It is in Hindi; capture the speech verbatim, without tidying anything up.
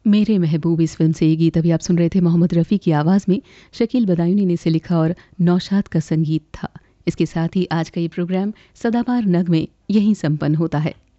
मेरे महबूब इस फिल्म से ये गीत अभी आप सुन रहे थे मोहम्मद रफ़ी की आवाज़ में। शकील बदायूनी ने इसे लिखा और नौशाद का संगीत था। इसके साथ ही आज का ये प्रोग्राम सदाबहार नग में यहीं संपन्न होता है।